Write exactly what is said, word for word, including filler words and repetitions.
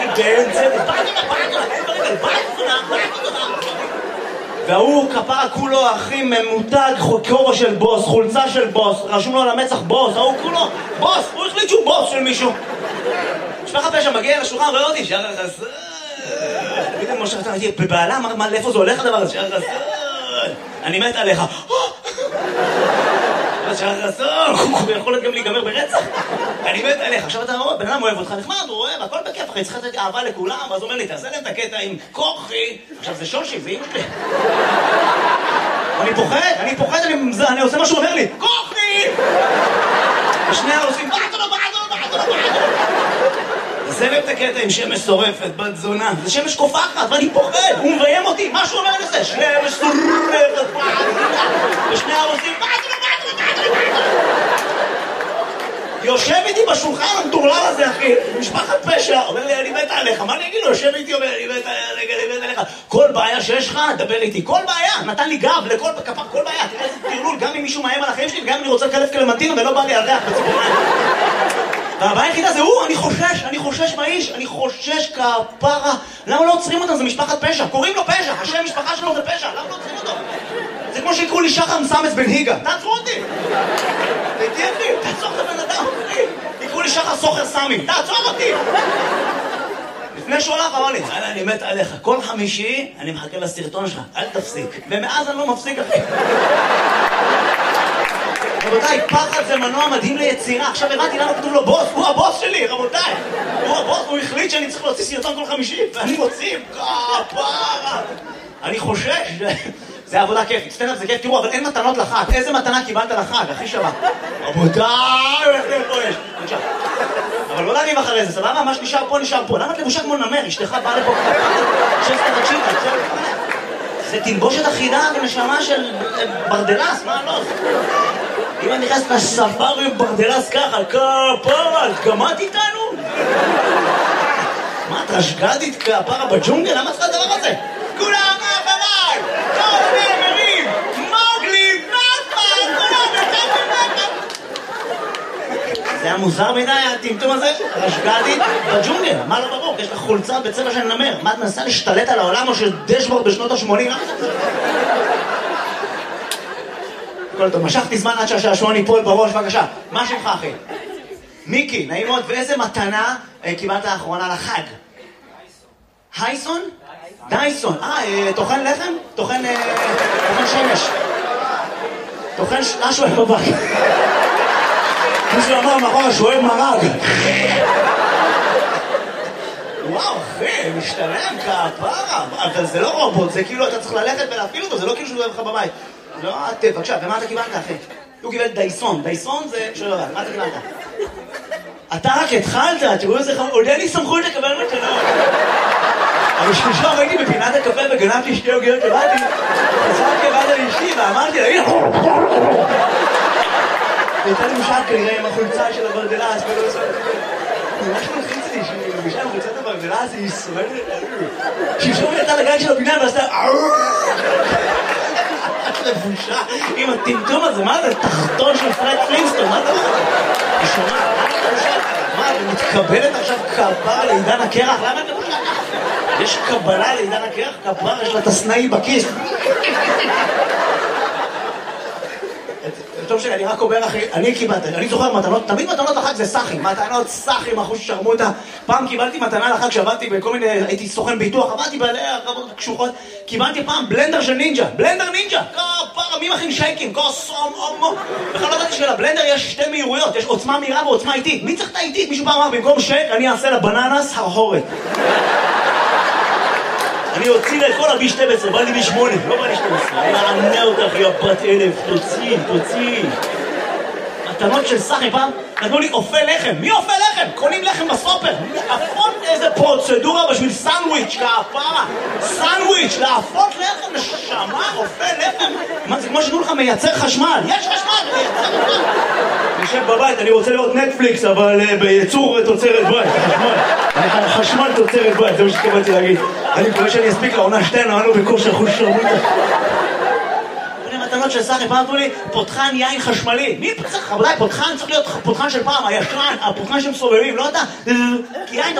באמצע, והוא כפרה כולו אחי ממותג, כובע של בוס, חולצה של בוס, רשום לו על המצח בוס, ההוא כולו בוס, הוא החליט שהוא בוס של מישהו. משפחת פשע מגיע לשולחן, רואה אותי, שער החסון. פתאום משה חסון, הייתי בבעלה, מה, לאיפה זה הולך הדבר הזה? שער החסון, אני מת עליך. שער החסון, הוא יכול גם להיגמר ברצח. אני מת עליך. עכשיו אתה רואה, בן אדם אוהב אותך, נחמד, הוא אוהב, הכל בכיף, אחי, צריך לתת אהבה לכולם, ואז הוא אומר לי, תעשה להם את הקטע עם כוחי. עכשיו זה שושי, זה אמא שלי. אני פוחד, אני פוחד, אני עושה מה שהוא אומר לי, כוחי! ושנייה עושים, בעטו לו, בעטו לו, בעטו לו, בעטו לו. זה להם את הקטע עם שמש שורפת, בת זונה. זה שמש קופחת, ואני פוחד, הוא מביים אותי, מה שהוא אומר לזה? שמש שורפת, ושנייה עושים, בעטו לו, בעטו לו, בעטו לו, בעטו לו. יושב איתי בשולחן המטורלל הזה, אחי, משפחת פשע, אומר לי, אני מת עליך, מה אני אגיד לו? יושב איתי, אומר, אני מת עליך, אני מת עליך. כל בעיה שיש לך, דבר איתי, כל בעיה, נתן לי גב לכל כפר, כל בעיה, תראה איזה תרלול, גם אם מישהו מאיים על החיים שלי, וגם אם אני רוצה לקלף קלמנטינה ולא בא לי על ריח בציפורניים. והבעיה היחידה זה הוא, אני חושש, אני חושש מהאיש, אני חושש כפרה. למה לא עוצרים אותם? זה משפחת פשע, קוראים לו פשע, השם משפחה שלו זה פשע, למה לא עוצרים אותו? זה כמו שיקראו לי שחר מסמס בן היגה, תעצרו אותי! תהייתי אחי, תעצור את הבן אדם, אחי! יקראו לי שחר סוחר סמי, תעצור אותי! לפני שהוא הלך, אמר לי, אני מת עליך, כל חמישי אני מחכה לסרטון שלך, אל תפסיק. ומאז אני לא מפסיק, אחי. רבותיי, פחד זה מנוע מדהים ליצירה. עכשיו הבנתי למה כתוב לו בוס, הוא הבוס שלי, רבותיי. הוא הבוס, הוא החליט שאני צריך להוציא סרטון כל חמישי, ואני מוציא, כפרה. אני חושש, זה עבודה כיפית, סטנדאפ זה כיף, תראו, אבל אין מתנות לחג. איזה מתנה קיבלת לחג, הכי שווה? רבותיי, איך זה פה יש? בבקשה. אבל לא להריב אחרי זה, סבבה? מה שנשאר פה נשאר פה. למה את לבושה כמו נמר? אשתך באה לפה שסת תקשיב, זה תלבושת אחידה ונשמה של ברדלס, מה לא? אם אני נכנס לספארי עם ברדלס ככה, כפרה, גמרת איתנו? מה, את רשגדית כפרה בג'ונגל? למה צריך הדבר הזה? כולם מאחריי! כל נאמרים! מוגלי! נפה! כולם נתתם! זה היה מוזר מדי, הטמטום הזה? רשגדית בג'ונגל, מה לא ברור? יש לך חולצה בצבע של נמר. מה, את מנסה להשתלט על העולם או של דשבורד בשנות ה-שמונים? כל טוב, משכתי זמן עד שהשעשועון ייפול בראש, בבקשה. מה שמך, אחי? מיקי, נעים מאוד, ואיזה מתנה קיבלת לאחרונה לחג? הייסון? דייסון. אה, תוכן לחם? תוכן... תוכן שמש. תוכן... אה, שואל בבק. מישהו אמר מאחורה, שואל מרג. וואו, אחי, משתלם כפרה. אבל זה לא רובוט, זה כאילו אתה צריך ללכת ולהפעיל אותו, זה לא כאילו שהוא אוהב לך בבית. לא, עטף, בבקשה, ומה אתה קיבלת, אחי? הוא קיבל דייסון. דייסון זה... שואל בבק, מה אתה קיבלת? אתה רק התחלת, תראו איזה חמור, עוד אין לי סמכות לקבל מתנות. אבל שלשום הייתי בפינת הקפה וגנבתי שתי עוגיות לבדי, חזרתי לבד על אשתי ואמרתי לה, הנה! והייתה לי משחק כנראה עם החולצה של הברדלס, ולא עושה... ממש מלחיץ לי שהיא מבישה עם חולצת הברדלס, היא סובלת את... שלשום הייתה לגן של הבניין ועשתה... לבושה עם הטמטום הזה, מה זה? תחתון של פרד פלינסטון, מה זה? היא שומעת, מה, היא מתקבלת עכשיו כפרה לעידן הקרח? למה את לבושה? יש קבלה לעידן הקרח, כפרה, יש לה תסנאי בכיס. טוב שאני רק אומר אחי, אני קיבלתי, אני זוכר מתנות, תמיד מתנות לחג זה סחים, מתנות סחים, אחוז ששרמוטה. פעם קיבלתי מתנה לחג שעבדתי בכל מיני, הייתי סוכן ביטוח, עבדתי בעלי הרבות קשוחות, קיבלתי פעם בלנדר של נינג'ה, בלנדר נינג'ה, כפרה, מי מכין שייקים, כוסום, אומו. בכלל לא ידעתי שלבלנדר יש שתי מהירויות, יש עוצמה מהירה ועוצמה איטית. מי צריך את האיטית? מישהו פעם אמר, במקום שייק אני אעשה לבננס הרהורת. אני הוציא לה את כל הבי שתים עשרה, בא לי בי שמונה, לא בא לי שתים עשרה. אני מענה אותך, יא בת אלף, תוציא, תוציא. מתנות של סחי פעם, נתנו לי אופה לחם. מי אופה לחם? קונים לחם בסופר. לאפות איזה פרוצדורה בשביל סנדוויץ', כפרה. סנדוויץ', לאפות לחם, נשמה, אופה לחם. מה זה כמו שתנו לך מייצר חשמל? יש חשמל, מייצר חשמל. אני יושב בבית, אני רוצה לראות נטפליקס, אבל בייצור תוצרת בית, חשמל. אני חשמל תוצרת בית, זה מה שתקבלתי להגיד. אני מקווה שאני אספיק לעונה שתינו, אנו בכושר חוש שרמוטה. מתנות של סחי, פעם אמרו לי, פותחן יין חשמלי. מי צריך? רבותיי, פותחן צריך להיות פותחן של פעם, הישן, הפותחן שמסובבים, לא אתה. כי יין